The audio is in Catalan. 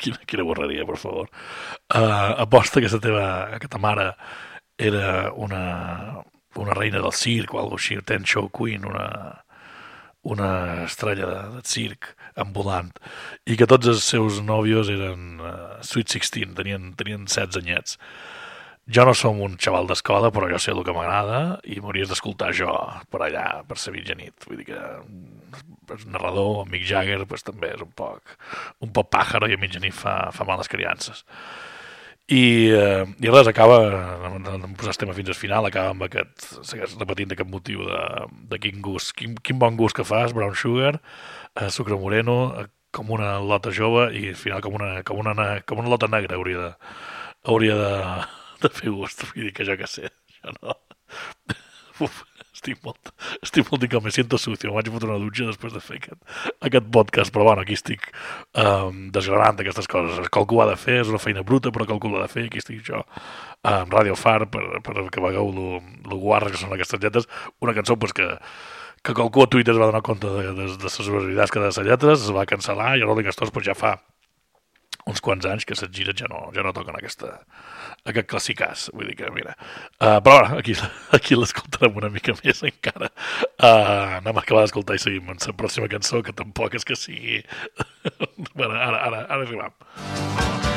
quina borreria, per favor. Aposta que aquesta mare era una reina del circ o alguna cosa així, ten show queen, una estrella de circ ambulant, i que tots els seus nòvios eren Sweet 16, tenien 16 anyets. Jo no som un xaval d'escola, però jo sé el que m'agrada i m'hauries d'escoltar jo per allà, per sa mitjanit. Vull dir que el narrador, Mick Jagger, pues, també és un poc pàjaro i a mitjanit fa males criances. I res, acaba, no posar tema fins al final, acaba amb segueix repetint aquest motiu de quin bon gust que fas, Brown Sugar, sucre moreno, com una lota jove i al final com una lota negra hauria de fer gust, vull dir que jo que sé, jo no. Uf, estic molt que me siento sucio, em vaig fotre una dutxa després de fer aquest podcast, però bueno, aquí estic desgranant aquestes coses. Qualcú ho ha de fer, és una feina bruta, però qualcú ho ha de fer, aquí estic jo amb Radio Far perquè vegeu lo guarres que són aquestes lletres, una cançó pues, que qualcú a Twitter es va donar compte de les veritats que de les lletres, es va cancel·lar i a Rolling Stones pues, ja fa uns quants anys que les gires ja no toquen aquest classicàs, vull dir que mira, però aquí l'escoltarem una mica més encara. Anem a acabar d'escoltar i seguim amb la pròxima cançó, que tampoc és que sigui bueno, ara arribam.